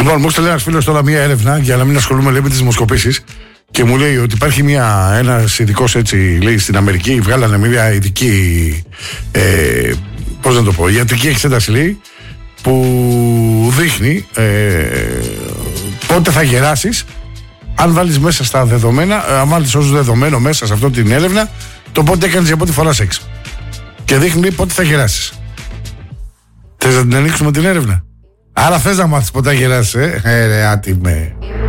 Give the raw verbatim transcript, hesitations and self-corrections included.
Λοιπόν, μου έστειλε ένα φίλο τώρα μια έρευνα για να μην ασχολούμαι λέει, με τις δημοσκοπήσεις και μου λέει ότι υπάρχει μια, ένας ειδικός έτσι, λέει στην Αμερική, βγάλανε μια ειδική, ε, πώς να το πω, ιατρική εξέταση λέει, που δείχνει ε, πότε θα γεράσεις αν βάλεις μέσα στα δεδομένα, αν βάλεις ως δεδομένο μέσα σε αυτή την έρευνα το πότε έκανες για πρώτη φορά σεξ. Και δείχνει πότε θα γεράσεις. Θες να την ανοίξουμε την έρευνα? Άρα θες να μάθεις πότε θα γεράσεις, ε, ε ρε άτιμε.